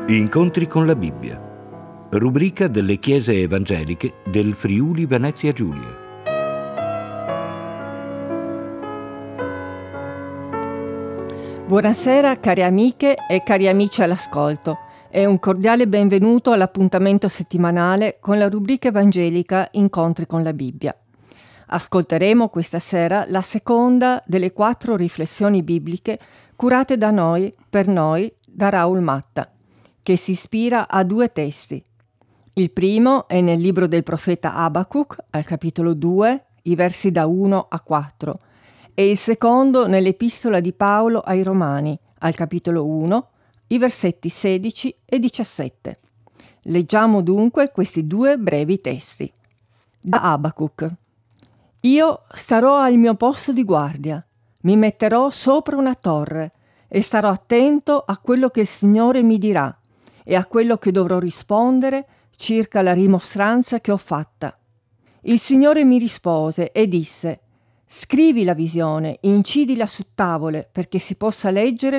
Incontri con la Bibbia, rubrica delle chiese evangeliche del Friuli Venezia Giulia. Buonasera cari amiche e cari amici all'ascolto e un cordiale benvenuto all'appuntamento settimanale con la rubrica evangelica Incontri con la Bibbia. Ascolteremo questa sera la seconda delle 4 riflessioni bibliche curate da noi, per noi, da Raul Matta, che si ispira a 2 testi. Il primo è nel libro del profeta Abacuc, al capitolo 2, i versi da 1 a 4, e il secondo nell'epistola di Paolo ai Romani, al capitolo 1, i versetti 16 e 17. Leggiamo dunque questi 2 brevi testi. Da Abacuc. Io starò al mio posto di guardia, mi metterò sopra una torre e starò attento a quello che il Signore mi dirà e a quello che dovrò rispondere circa la rimostranza che ho fatta. Il Signore mi rispose e disse: scrivi la visione, incidila su tavole perché si possa leggere